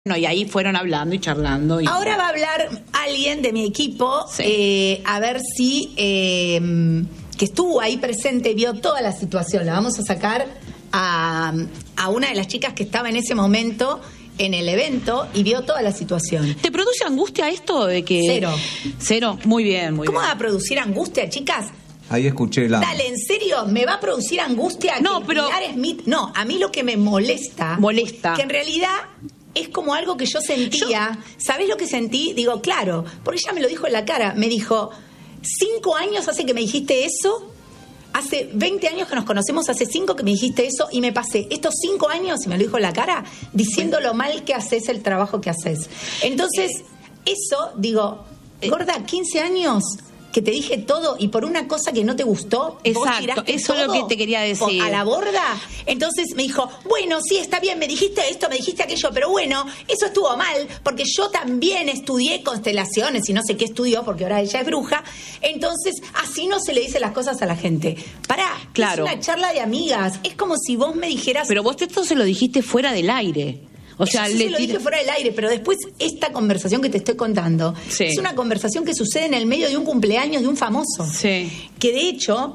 No, y ahí fueron hablando y charlando. Y... Ahora va a hablar alguien de mi equipo, sí. A ver si, que estuvo ahí presente, vio toda la situación. La vamos a sacar a una de las chicas que estaba en ese momento en el evento y vio toda la situación. ¿Te produce angustia esto de que...? Cero. Muy bien, muy bien. ¿Cómo va a producir angustia, chicas? Ahí escuché la... Dale, ¿en serio? ¿Me va a producir angustia? No, que pero... Pilar Smith... No, a mí lo que me molesta... Que en realidad... Es como algo que yo sentía. ¿Sabés lo que sentí? Digo, claro, porque ella me lo dijo en la cara. Me dijo, 5 años hace que me dijiste eso. Hace 20 años que nos conocemos, hace 5 que me dijiste eso. Y me pasé estos 5 años, y me lo dijo en la cara, diciendo lo mal que haces el trabajo que haces. Entonces, eso, digo, gorda, 15 años... que te dije todo y por una cosa que no te gustó, exacto, eso es lo que te quería decir. A la borda. Entonces me dijo, bueno, sí, está bien, me dijiste esto, me dijiste aquello, pero bueno, eso estuvo mal, porque yo también estudié constelaciones y no sé qué estudió, porque ahora ella es bruja. Entonces, así no se le dicen las cosas a la gente. Pará, claro. Es una charla de amigas. Es como si vos me dijeras... Pero vos esto se lo dijiste fuera del aire. O sea, sí se lo dije fuera del aire, pero después esta conversación que te estoy contando es una conversación que sucede en el medio de un cumpleaños de un famoso. Sí. Que de hecho,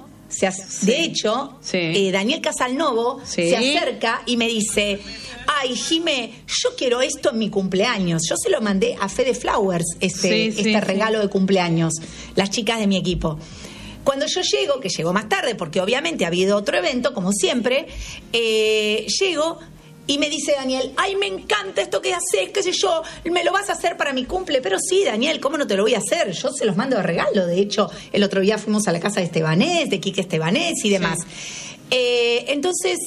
Daniel Casalnovo se acerca y me dice, ay, Jimé, yo quiero esto en mi cumpleaños. Yo se lo mandé a Fede Flowers, este regalo de cumpleaños, las chicas de mi equipo. Cuando yo llego, que llego más tarde, porque obviamente ha habido otro evento, como siempre, llego... Y me dice Daniel, ay, me encanta esto que haces, qué sé yo, me lo vas a hacer para mi cumple. Pero sí, Daniel, ¿cómo no te lo voy a hacer? Yo se los mando de regalo. De hecho, el otro día fuimos a la casa de Estebanés, de Quique Estebanés y demás. Entonces,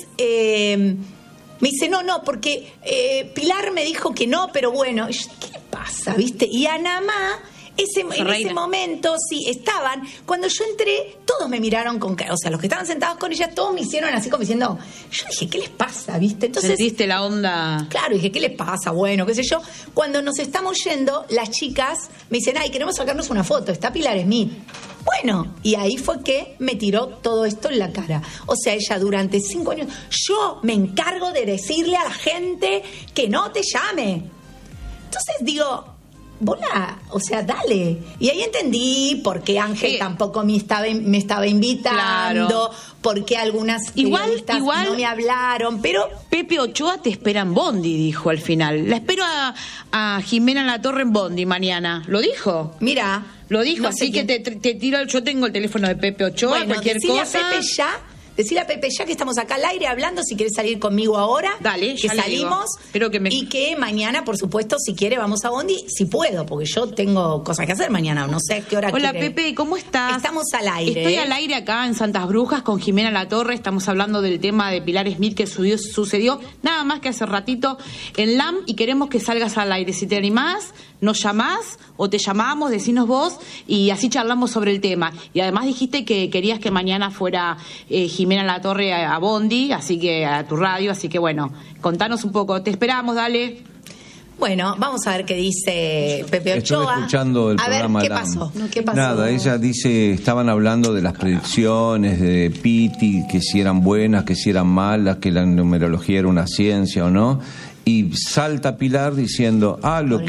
me dice, no, porque Pilar me dijo que no, pero bueno, ¿qué le pasa, viste? Y Anamá... En ese momento, sí, estaban. Cuando yo entré, todos me miraron con cara. O sea, los que estaban sentados con ella, todos me hicieron así como diciendo... Yo dije, ¿qué les pasa, viste? Entonces, ¿sentiste la onda? Claro, dije, ¿qué les pasa? Bueno, qué sé yo. Cuando nos estamos yendo, las chicas me dicen, ay, queremos sacarnos una foto. Está Pilar Smith. Bueno, y ahí fue que me tiró todo esto en la cara. O sea, ella durante 5 años... Yo me encargo de decirle a la gente que no te llame. Entonces digo... Bola, o sea, dale. Y ahí entendí por qué Ángel tampoco me estaba invitando, por qué algunas periodistas no me hablaron, pero... Pepe Ochoa te espera en Bondi, dijo al final. La espero a Jimena Latorre en Bondi mañana. ¿Lo dijo? Mira. Lo dijo, no así que te tiro... Yo tengo el teléfono de Pepe Ochoa, bueno, cualquier cosa... Decile a Pepe ya que estamos acá al aire hablando, si quieres salir conmigo ahora. Dale, que salimos. Y que mañana, por supuesto, si quiere, vamos a Bondi. Si puedo, porque yo tengo cosas que hacer mañana. No sé a qué hora. Hola, Pepe, ¿cómo estás? Estamos al aire. Estoy al aire acá en Santas Brujas con Jimena Latorre. Estamos hablando del tema de Pilar Smith que sucedió nada más que hace ratito en LAM y queremos que salgas al aire. Si te animás, nos llamás o te llamamos, decinos vos y así charlamos sobre el tema. Y además dijiste que querías que mañana fuera Jimena Latorre a Bondi, así que a tu radio, así que bueno, contanos un poco. Te esperamos, dale. Bueno, vamos a ver qué dice Pepe Ochoa. Estuve escuchando el programa. ¿Qué pasó? ¿Qué pasó? Nada, ella dice, estaban hablando de las predicciones de Pitti, que si eran buenas, que si eran malas, que la numerología era una ciencia o no. Y salta Pilar diciendo,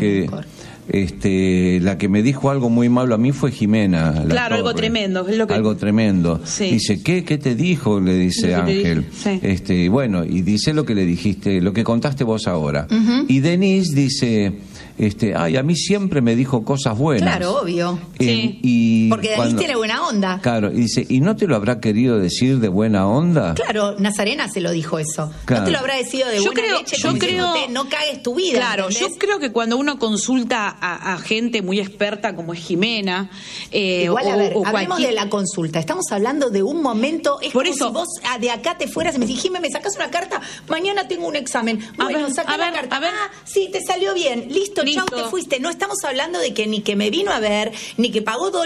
la que me dijo algo muy malo a mí fue Jimena. Claro, algo tremendo. Es lo que... Algo tremendo. Sí. Dice, ¿qué te dijo? Le dice Ángel. Sí. Bueno, y dice lo que le dijiste, lo que contaste vos ahora. Uh-huh. Y Denise dice, ay, a mí siempre me dijo cosas buenas. Claro, obvio. Sí. Porque Denise tiene buena onda. Claro, y dice, ¿y no te lo habrá querido decir de buena onda? Claro, Nazarena se lo dijo eso. Claro. No te lo habrá decidido de buena leche. Yo creo, no cagues tu vida. Claro, ¿entendés? Yo creo que cuando uno consulta a gente muy experta como es Jimena, igual, a ver, hablemos de la consulta. Estamos hablando de un momento. Es por como eso, si vos de acá te fueras y me decís, Jimé, ¿me sacás una carta? Mañana tengo un examen. Bueno, saca la carta. Sí, te salió bien. Listo, chau, te fuiste. No estamos hablando de que ni que me vino a ver, ni que pagó